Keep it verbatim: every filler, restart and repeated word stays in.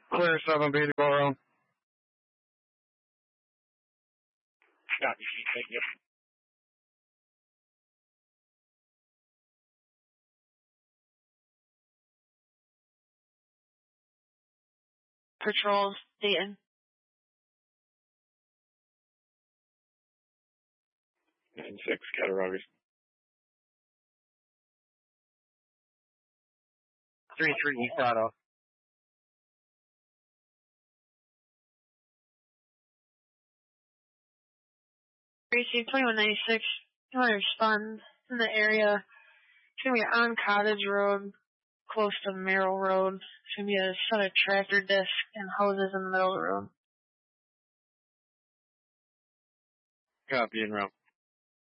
Clear seven B to go around. Copy, thank you. Patrols, Dayton. nine six, Cattaraugus. three three, East Auto. Racing twenty-one ninety-six, you want to respond in the area. It's going to be on Cottage Road, close to Merrill Road. It's going to be a set of tractor discs and hoses in the middle of the road. Copy, en route.